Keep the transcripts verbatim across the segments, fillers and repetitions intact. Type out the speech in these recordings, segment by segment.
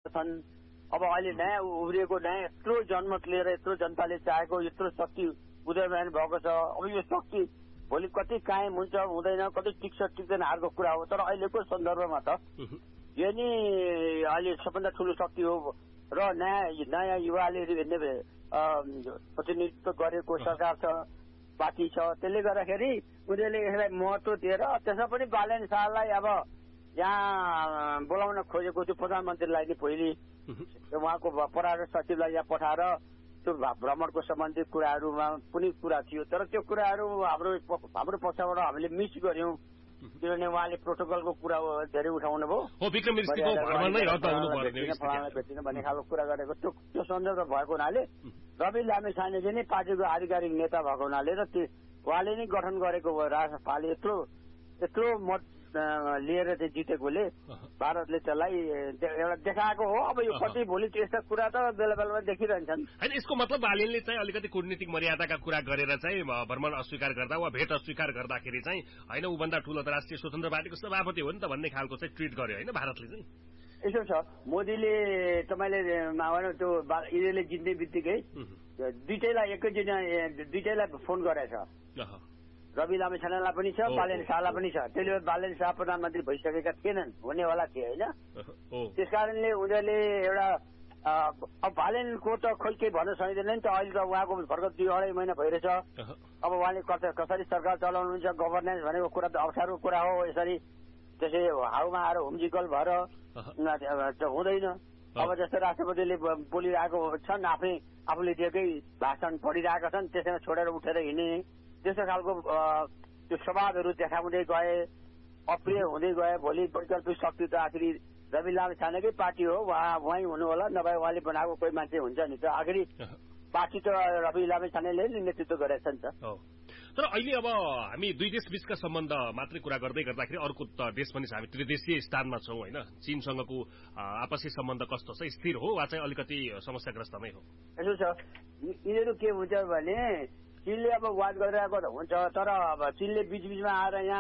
छन्। अब अहिले नयाँ उब्रिएको नयाँ यत्रो जनमत लिएर यत्रो जनताले चाहेको यत्रो शक्ति उदयमान भएको छ। अब यो शक्ति भोलि कति कायम हुन्छ हुँदैन, कति टिक्छ टिक्दैन अर्को कुरा हो। तर अहिलेको सन्दर्भमा त यो नि अहिले सबभन्दा ठुलो शक्ति हो र नयाँ नयाँ युवाले प्रतिनिधित्व गरेको सरकार छ, पार्टी छ। त्यसले गर्दाखेरि उनीहरूले यसलाई महत्व दिएर त्यसमा पनि बालेन शाहलाई अब यहाँ बोलाउन खोजेको थियो प्रधानमन्त्रीलाई नि पहिले उहाँको परराष्ट्र सचिवलाई यहाँ पठाएर त्यो भ्रमणको सम्बन्धी कुराहरूमा पनि कुरा थियो। तर त्यो कुराहरू हाम्रो हाम्रो पक्षबाट हामीले मिस गर्यौं किनभने उहाँले प्रोटोकलको कुरा धेरै उठाउनु भयो। भेटिन भन्ने खालको कुरा गरेको त्यो त्यो सन्दर्भ भएको हुनाले रवि लामिछाने चाहिँ पार्टीको आधिकारिक नेता भएको हुनाले र उहाँले नै गठन गरेको राजपाले यत्रो यत्रो मत लिएर चाहिँ जितेकोले भारतले त्यसलाई एउटा देखाएको हो। अब यो कति भोलि त्यस्ता कुरा त बेला बेलामा देखिरहन्छन्। होइन, यसको मतलब बालेनले चाहिँ अलिकति कूटनीतिक मर्यादाका कुरा गरेर चाहिँ भ्रमण अस्वीकार गर्दा वा भेट अस्वीकार गर्दाखेरि चाहिँ होइन उभन्दा ठूलो त राष्ट्रिय स्वतन्त्र पार्टीको सभापति हो नि त भन्ने खालको चाहिँ ट्विट गर्यो होइन भारतले चाहिँ। यसो छ, मोदीले तपाईँले त्यो यिनीहरूले जित्ने बित्तिकै दुईटैलाई एकैचोटि दुईटैलाई फोन गरेछ। रवि लामिछानेलाई पनि छ, बालेन शाहलाई पनि छ। त्यसले बालेन शाह प्रधानमन्त्री भइसकेका थिएनन्, हुनेवाला थिए होइन। त्यसकारणले उनीहरूले एउटा अब बालेनको त खोइ केही भन्न सकिँदैन नि त। अहिले त उहाँको भर्खर दुई अढाई महिना भइरहेछ। अब उहाँले कसरी सरकार चलाउनुहुन्छ, गभर्नेन्स भनेको कुरा त अप्ठ्यारो कुरा हो। यसरी त्यसै हाउमा आएर हुम्जिकल भएर हुँदैन। अब जस्तो राष्ट्रपतिले बोलिरहेको छन्, आफै आफूले दिएकै भाषण पढिरहेका छन्, त्यसैमा छोडेर उठेर हिँड्ने त्यस्तो खालको त्यो स्वभावहरू देखाउँदै गए, अप्रिय हुँदै गए। भोलि वैकल्पिक शक्ति त आखिरी रवि लामिछानेकै पार्टी हो, उहाँ उहाँ हुनु होला, नभए उहाँले बनाएको कोही मान्छे हुन्छ नि त। आखिरी पार्टी त रवि लामिछानेले नै नेतृत्व गरेछ नि त। तर अहिले अब हामी दुई देश बीचका सम्बन्ध मात्रै कुरा गर्दै गर्दाखेरि अर्को देश पनि हामी त्रिदेशीय स्थानमा छौं होइन। चीनसँगको आपसी सम्बन्ध कस्तो छ, स्थिर हो वा चाहिँ अलिकति समस्याग्रस्त नै हो? यसो छ, यिनीहरू के हुन्छ भने चीनले अब वाद गरिरहेको त हुन्छ, तर अब चीनले बीचबीचमा आएर यहाँ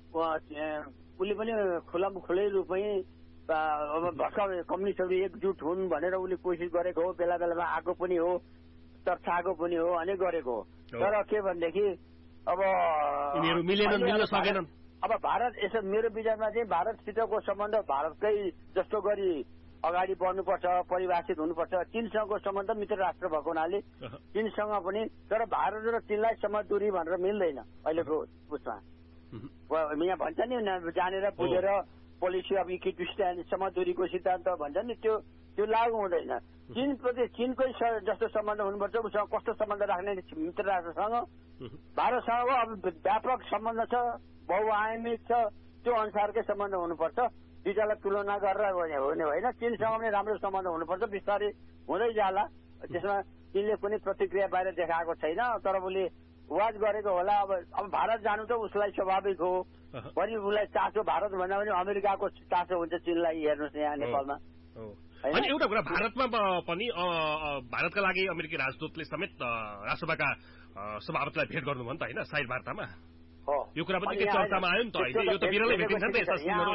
उसले पनि खुला खुलै रूपमै अब भर्खर कम्युनिस्टहरू एकजुट हुन् भनेर उसले कोसिस गरेको हो, बेला बेलामा आएको पनि हो, चर्चाको पनि हो, अनि गरेको हो। तर के भनेदेखि अब मिल्न सकेनन्। अब भारत यसो मेरो विचारमा चाहिँ भारतसितको सम्बन्ध भारतकै जस्तो गरी अगाडि बढ्नुपर्छ, परिभाषित हुनुपर्छ। चीनसँगको सम्बन्ध मित्र राष्ट्र भएको हुनाले चीनसँग पनि, तर भारत र चीनलाई समदूरी भनेर मिल्दैन अहिलेको उसमा। यहाँ भन्छ नि जानेर बुझेर पोलिसी अफ इक्विटी समदूरीको सिद्धान्त भन्छ नि, त्यो त्यो लागू हुँदैन। चीन प्रति चीनकै जस्तो सम्बन्ध हुनुपर्छ, उसँग कस्तो सम्बन्ध राख्ने मित्र राष्ट्रसँग भारतसँग अब व्यापक सम्बन्ध छ, बहुआयामिक छ, त्यो अनुसारकै सम्बन्ध हुनुपर्छ। दुईटालाई तुलना गरेर हुने होइन। चीनसँग पनि राम्रो सम्बन्ध हुनुपर्छ, बिस्तारै हुँदै जाला। त्यसमा चीनले कुनै प्रतिक्रिया बाहिर देखाएको छैन, तर उसले वाद गरेको होला। अब अब भारत जानु त उसलाई स्वाभाविक हो, पनि उसलाई चासो भारत भन्दा पनि अमेरिकाको चासो हुन्छ चीनलाई। हेर्नुहोस् यहाँ नेपालमा अनि एउटा कुरा भारतमा पनि भारतका लागि अमेरिकी राजदूतले समेत राष्ट्रसभाका सभापतिलाई भेट गर्नु भयो नि त होइन, साइड वार्तामा। यो कुरा पनि चर्चामा आयो नि त अहिले। यो त बिरलै भेटिन्छ नि त यस्ता सिनहरु।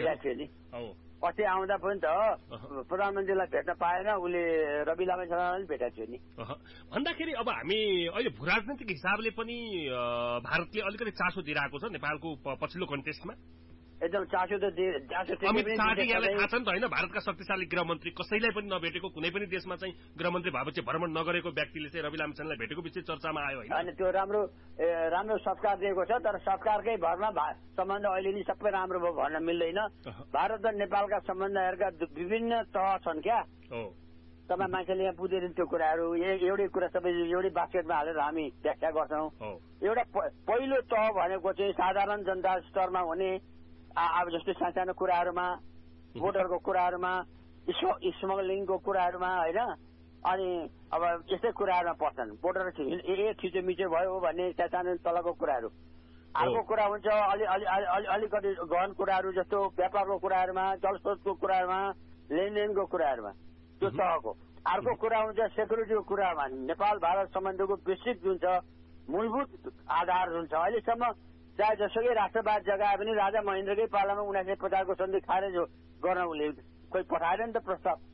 पछि आउँदा पनि त प्रधानमन्त्रीलाई भेट्न पाएन, उसले रवि लामिछानेलाई भेटेको थियो नि। भन्दाखेरि अब हामी अहिले भूराजनीतिक हिसाबले पनि भारतले अलिकति चासो दिइरहेको छ नेपालको पछिल्लो कन्टेस्टमा। एकदम चासो त अमित शाहले यहाँलाई थाहा छ नि त होइन, भारतका शक्तिशाली गृहमन्त्री कसैलाई पनि नभेटेको, कुनै पनि देशमा चाहिँ गृहमन्त्री भएपछि भ्रमण नगरेको व्यक्तिले चाहिँ रवि लामिछानेलाई भेटेको विषय चर्चामा आयो होइन। अनि त्यो राम्रो राम्रो सत्कार दिएको छ, तर सत्कारकै भरमा सम्बन्ध अहिले नि सबै राम्रो भयो भन्न मिल्दैन। भारत र नेपालका सम्बन्धहरूका विभिन्न तह छन् क्या। तपाईँ मान्छेले यहाँ बुझेर त्यो कुराहरू एउटै कुरा सबै एउटै बास्केटमा हालेर हामी व्याख्या गर्छौँ। एउटा पहिलो तह भनेको चाहिँ साधारण जनता स्तरमा हुने अब जस्तै सानो कुराहरूमा, भोटरको कुराहरूमा, स्मगलिङको कुराहरूमा होइन, अनि अब यस्तै कुराहरूमा पर्छन्। भोटर ए थिचोमिचो भयो भन्ने सानो तलको कुराहरू। अर्को कुरा हुन्छ अलि अलि अलिकति गहन कुराहरू जस्तो व्यापारको कुराहरूमा, जलस्रोतको कुराहरूमा, लेनदेनको कुराहरूमा, त्यो तहको। अर्को कुरा हुन्छ सेक्युरिटीको कुरामा, नेपाल भारत सम्बन्धको बेसिक जुन छ मूलभूत आधार जुन छ अहिलेसम्म चाहे जसोकै राष्ट्रवाद जगाए पनि राजा महेन्द्रकै पालामा उन्नाइस सय पचासको सन्धि खारेज गर्न उसले कोही पठाएन नि त प्रस्ताव।